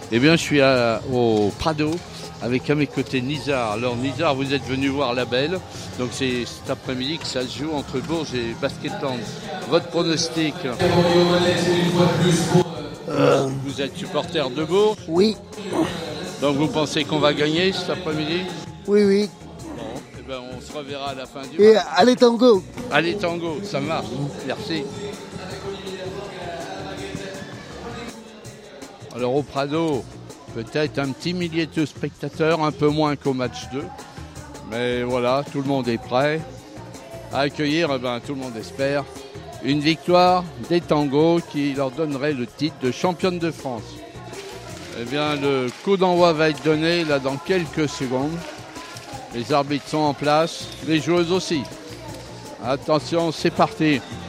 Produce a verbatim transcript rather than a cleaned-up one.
Eh bien, je suis à, au Prado avec à mes côtés Nizar. Alors Nizar, vous êtes venu voir la belle. Donc c'est cet après-midi que ça se joue entre Bourges et Basketland. Votre pronostic? euh... Vous êtes supporter de Bourges? Oui. Donc vous pensez qu'on va gagner cet après-midi? Oui, oui. Bon, eh ben on se reverra à la fin du Et match. allez tango. Allez tango, ça marche. Merci. Alors au Prado, peut-être un petit millier de spectateurs, un peu moins qu'au match deux. Mais voilà, tout le monde est prêt à accueillir, eh ben, tout le monde espère, une victoire des tangos qui leur donnerait le titre de championne de France. Eh bien, le coup d'envoi va être donné là dans quelques secondes. Les arbitres sont en place, les joueuses aussi. Attention, c'est parti.